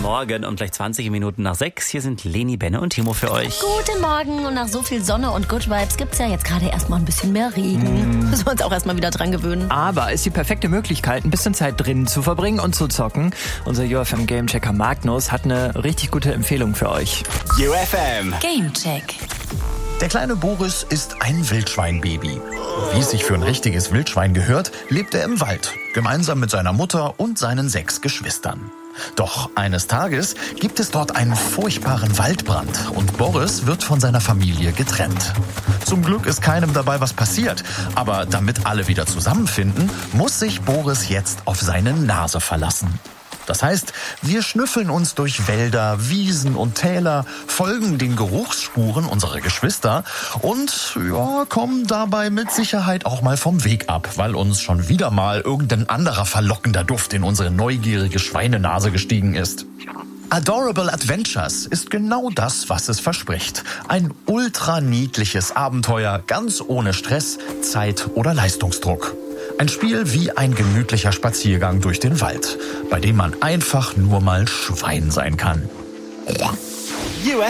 Morgen und gleich 20 Minuten nach 6. Hier sind Leni, Benne und Timo für euch. Guten Morgen und nach so viel Sonne und Good Vibes gibt's ja jetzt gerade erstmal ein bisschen mehr Regen. Müssen wir uns auch erstmal wieder dran gewöhnen. Aber ist die perfekte Möglichkeit, ein bisschen Zeit drinnen zu verbringen und zu zocken. Unser UFM Gamechecker Magnus hat eine richtig gute Empfehlung für euch. UFM Gamecheck. Der kleine Boris ist ein Wildschweinbaby. Wie es sich für ein richtiges Wildschwein gehört, lebt er im Wald, gemeinsam mit seiner Mutter und seinen 6 Geschwistern. Doch eines Tages gibt es dort einen furchtbaren Waldbrand und Boris wird von seiner Familie getrennt. Zum Glück ist keinem dabei was passiert, aber damit alle wieder zusammenfinden, muss sich Boris jetzt auf seine Nase verlassen. Das heißt, wir schnüffeln uns durch Wälder, Wiesen und Täler, folgen den Geruchsspuren unserer Geschwister und kommen dabei mit Sicherheit auch mal vom Weg ab, weil uns schon wieder mal irgendein anderer verlockender Duft in unsere neugierige Schweinenase gestiegen ist. Adorable Adventures ist genau das, was es verspricht. Ein ultra niedliches Abenteuer, ganz ohne Stress, Zeit oder Leistungsdruck. Ein Spiel wie ein gemütlicher Spaziergang durch den Wald, bei dem man einfach nur mal Schwein sein kann.